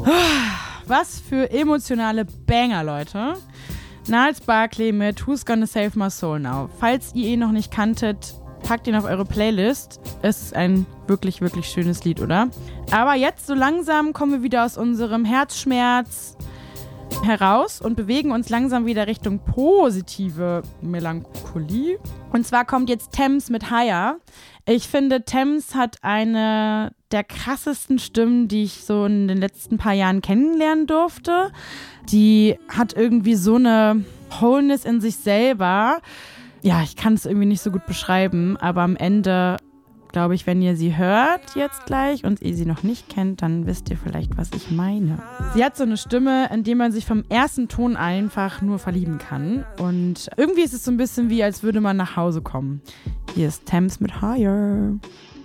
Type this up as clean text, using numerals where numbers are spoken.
Was für emotionale Banger, Leute. Gnarls Barkley mit Who's Gonna Save My Soul Now. Falls ihr ihn noch nicht kanntet, packt ihn auf eure Playlist. Es ist ein wirklich, wirklich schönes Lied, oder? Aber jetzt so langsam kommen wir wieder aus unserem Herzschmerz heraus und bewegen uns langsam wieder Richtung positive Melancholie. Und zwar kommt jetzt Tems mit Higher. Ich finde, Tems hat eine der krassesten Stimmen, die ich so in den letzten paar Jahren kennenlernen durfte. Die hat irgendwie so eine Wholeness in sich selber. Ja, ich kann es irgendwie nicht so gut beschreiben, aber am Ende, glaube ich, wenn ihr sie hört jetzt gleich und ihr sie noch nicht kennt, dann wisst ihr vielleicht, was ich meine. Sie hat so eine Stimme, in die man sich vom ersten Ton einfach nur verlieben kann. Und irgendwie ist es so ein bisschen wie, als würde man nach Hause kommen. Hier ist Tems mit Higher.